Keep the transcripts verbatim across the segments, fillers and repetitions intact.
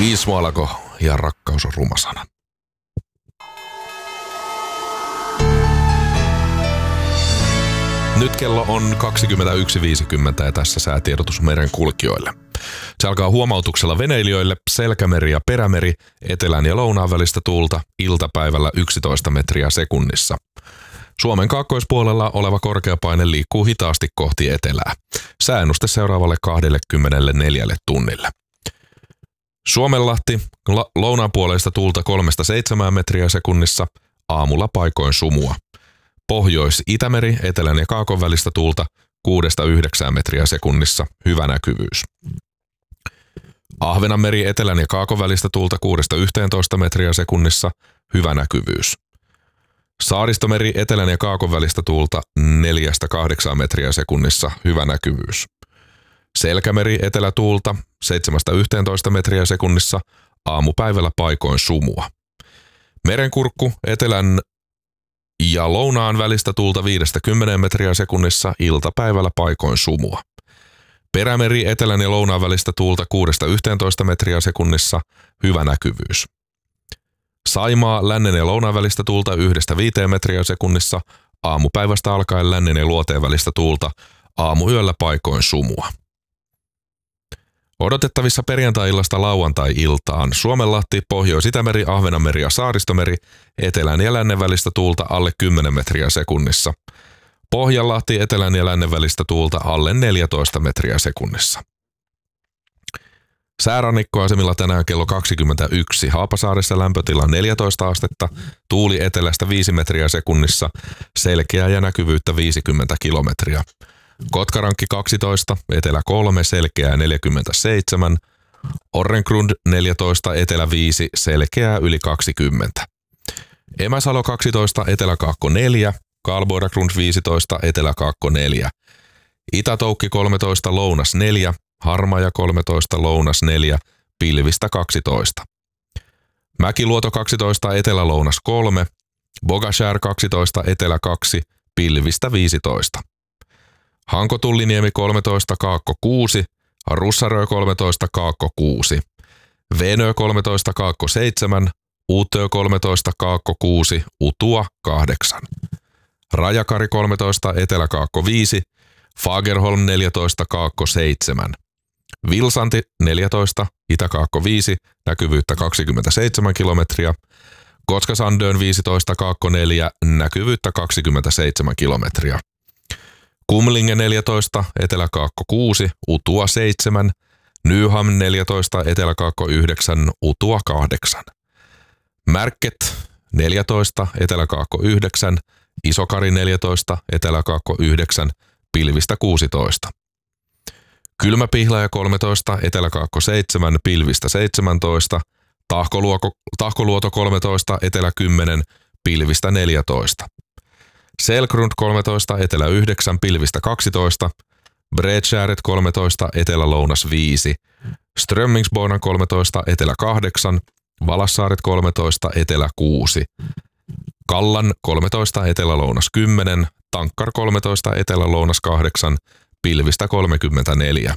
Ismo-alako ja rakkaus on ruma sana. Nyt kello on kaksikymmentäyksi viisikymmentä ja tässä säätiedotus meren kulkijoille. Se alkaa huomautuksella veneilijöille, selkämeri ja perämeri, etelän ja lounaan välistä tuulta, iltapäivällä yksitoista metriä sekunnissa. Suomen kaakkoispuolella oleva korkeapaine liikkuu hitaasti kohti etelää. Sääennuste seuraavalle kaksikymmentäneljä tunnille. Suomenlahti, la- lounaanpuoleista tuulta kolmesta seitsemään metriä sekunnissa, aamulla paikoin sumua. Pohjois-Itämeri, etelän ja kaakon välistä tuulta kuudesta yhdeksään metriä sekunnissa, hyvä näkyvyys. Ahvenanmeri, etelän ja kaakon välistä tuulta kuudesta yhteentoista metriä sekunnissa, hyvä näkyvyys. Saaristomeri, etelän ja kaakon välistä tuulta neljästä kahdeksaan metriä sekunnissa, hyvä näkyvyys. Selkämeri, etelätuulta seitsemästä yhteentoista metriä sekunnissa, aamupäivällä paikoin sumua. Merenkurkku, etelän ja lounaan välistä tuulta viidestä kymmeneen metriä sekunnissa, iltapäivällä paikoin sumua. Perämeri, etelän ja lounaan välistä tuulta kuudesta yhteentoista metriä sekunnissa, hyvä näkyvyys. Saimaa, lännen ja lounaan välistä tuulta yhdestä viiteen metriä sekunnissa, aamupäivästä alkaen lännen ja luoteen välistä tuulta, aamuyöllä paikoin sumua. Odotettavissa perjantai-illasta lauantai-iltaan Suomenlahti, Pohjois-Itämeri, Ahvenanmeri ja Saaristomeri, etelän ja lännen välistä tuulta alle kymmenen metriä sekunnissa. Pohjanlahti, etelän ja lännen välistä tuulta alle neljätoista metriä sekunnissa. Säärannikkoasemilla tänään kello kaksikymmentäyksi. Haapasaaressa lämpötila neljätoista astetta, tuuli etelästä viisi metriä sekunnissa, selkeää ja näkyvyyttä viisikymmentä kilometriä. Kotkarankki kaksitoista, etelä kolme, selkeää neljäkymmentäseitsemän, Orrengrund neljätoista, etelä viisi, selkeää yli kaksikymmentä. Emäsalo kaksitoista, eteläkaakko neljä, Karlsborg viisitoista, eteläkaakko neljä. Itätoukki kolmetoista, lounas neljä, Harmaja kolmetoista, lounas neljä, pilvistä kaksitoista. Mäkiluoto kaksitoista, etelälounas kolme, Bogashär kaksitoista, etelä kaksi, pilvistä viisitoista. Hanko-Tulliniemi kolmetoista, kaakko kuusi, Russarö kolmetoista, kaakko kuusi. Venö kolmetoista, kaakko seitsemän, Utö kolmetoista, kaakko kuusi, Utua kahdeksan. Rajakari kolmetoista, eteläkaakko viisi, Fagerholm neljätoista, kaakko seitsemän. Vilsanti neljätoista, itäkaakko viisi, näkyvyyttä kaksikymmentäseitsemän kilometriä. Kotka-Sandön viisitoista, kaakko neljä, näkyvyyttä kaksikymmentäseitsemän kilometriä. Kumlinge neljätoista, eteläkaakko kuusi, Utua seitsemän, Nyham neljätoista, eteläkaakko yhdeksän, Utua kahdeksan. Märket neljätoista, eteläkaakko yhdeksän, Isokari neljätoista, eteläkaakko yhdeksän, pilvistä kuusitoista. Kylmäpihlaja kolmetoista, eteläkaakko seitsemän, pilvistä seitsemäntoista, Tahkoluoto, Tahkoluoto kolmetoista, etelä kymmenen, pilvistä neljätoista. Selgrund kolmetoista, etelä yhdeksän, pilvistä kaksitoista, Bredskäret kolmetoista, etelä-lounas viisi, Strömmingsborn kolmetoista, etelä kahdeksan, Valassaaret kolmetoista, etelä kuusi, Kallan kolmetoista, etelä-lounas kymmenen, Tankkar kolmetoista, etelä-lounas kahdeksan, pilvistä kolmekymmentäneljä.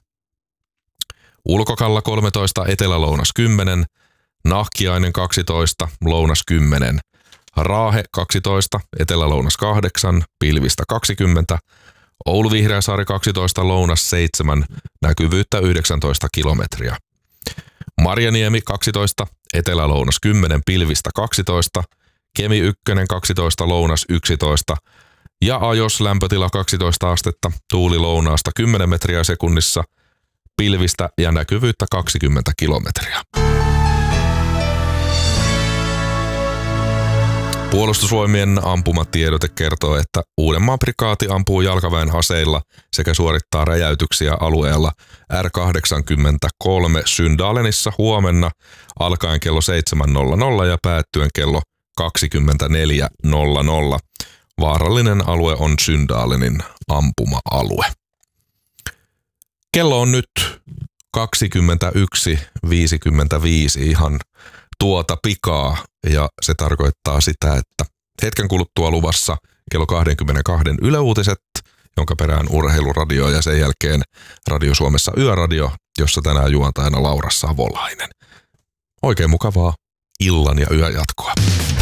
Ulkokalla kolmetoista, etelä-lounas kymmenen, Nahkiainen kaksitoista, lounas kymmenen, Raahe kaksitoista, etelä-lounas kahdeksan, pilvistä kaksikymmentä, Oulu-Vihreäsaari kaksitoista, lounas seitsemän, näkyvyyttä yhdeksäntoista kilometriä. Marjaniemi kaksitoista, etelä-lounas kymmenen, pilvistä kaksitoista, Kemi yksi kaksitoista, lounas yksitoista ja Ajos lämpötila kaksitoista astetta, tuuli lounaasta kymmenen metriä sekunnissa, pilvistä ja näkyvyyttä kaksikymmentä kilometriä. Puolustusvoimien ampumatiedote kertoo, että Uudenmaan prikaati ampuu jalkaväen aseilla sekä suorittaa räjäytyksiä alueella R kahdeksankymmentäkolme Syndalenissa huomenna alkaen kello seitsemän nolla nolla ja päättyen kello kaksikymmentäneljä nolla nolla. Vaarallinen alue on Syndalenin ampuma-alue. Kello on nyt kaksikymmentäyksi viisikymmentäviisi ihan tuota pikaa ja se tarkoittaa sitä, että hetken kuluttua luvassa kello kaksikymmentäkaksi Yle Uutiset, jonka perään urheiluradio ja sen jälkeen Radio Suomessa Yöradio, jossa tänään juontajana Laura Savolainen. Oikein mukavaa illan ja yön jatkoa.